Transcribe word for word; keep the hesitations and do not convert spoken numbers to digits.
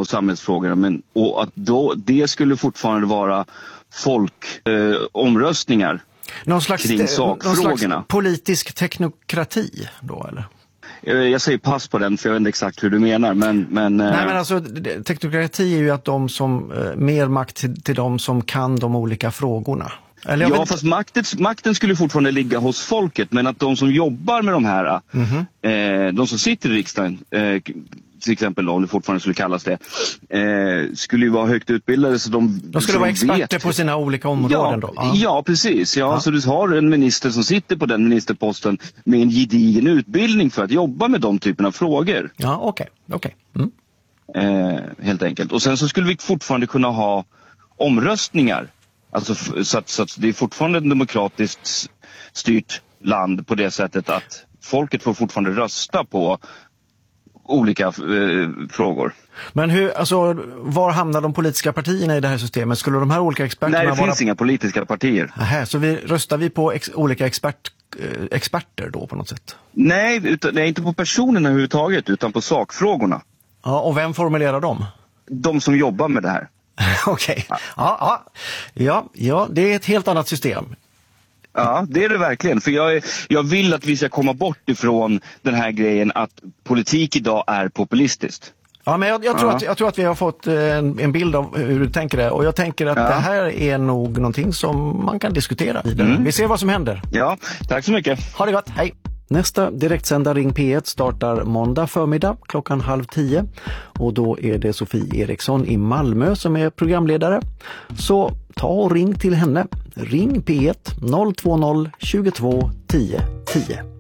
och samhällsfrågorna. Men, och att då, det skulle fortfarande vara folkomröstningar eh, någon slags, kring sakfrågorna. Någon slags politisk teknokrati då, eller? Jag säger pass på den för jag vet inte exakt hur du menar. Men, men, Nej, men alltså teknokrati är ju att de som, eh, mer makt till, till de som kan de olika frågorna. Eller ja, vet... fast makten, makten skulle fortfarande ligga hos folket, men att de som jobbar med de här, mm-hmm. eh, de som sitter i riksdagen, eh, till exempel om det fortfarande skulle kallas det, eh, skulle ju vara högt utbildade. Så de, de skulle vara experter vet. på sina olika områden ja, då? Ja, ja precis. Ja, ja. Så du har en minister som sitter på den ministerposten med en gedigen utbildning för att jobba med de typerna av frågor. Ja, okej. Okay. okay. Mm. Eh, helt enkelt. Och sen så skulle vi fortfarande kunna ha omröstningar. Alltså, så, att, så att det är fortfarande ett demokratiskt styrt land på det sättet att folket får fortfarande rösta på olika eh, frågor. Men hur, alltså, var hamnar de politiska partierna i det här systemet? Skulle de här olika experterna Nej, det vara... finns inga politiska partier. Aha, så vi, röstar vi på ex, olika expert, eh, experter då på något sätt? Nej, utan, nej, inte på personerna överhuvudtaget utan på sakfrågorna. Ja, och vem formulerar dem? De som jobbar med det här. Okej, okay. ja. Ja, ja, ja, det är ett helt annat system. Ja, det är det verkligen. För jag, jag vill att vi ska komma bort ifrån den här grejen att politik idag är populistiskt. Ja, men jag, jag, tror, ja. att, jag tror att vi har fått en, en bild av hur du tänker det. Och jag tänker att ja. det här är nog någonting som man kan diskutera vidare. Mm. Vi ser vad som händer. Ja, tack så mycket. Ha det gott, hej! Nästa direktsända Ring P ett startar måndag förmiddag klockan halv tio. Och då är det Sofie Eriksson i Malmö som är programledare. Så ta och ring till henne. Ring P ett noll två noll tjugotvå tio tio.